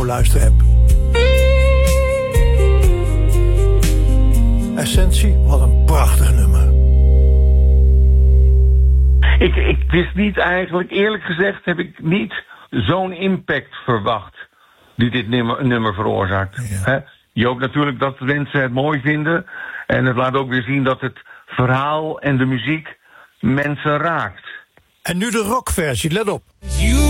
radioluister-app. Essentie, wat een prachtig nummer. Ik wist niet eigenlijk, eerlijk gezegd heb ik niet zo'n impact verwacht die dit nummer veroorzaakt. Ja. Je hoopt natuurlijk dat mensen het mooi vinden. En het laat ook weer zien dat het verhaal en de muziek mensen raakt. En nu de rockversie, let op. You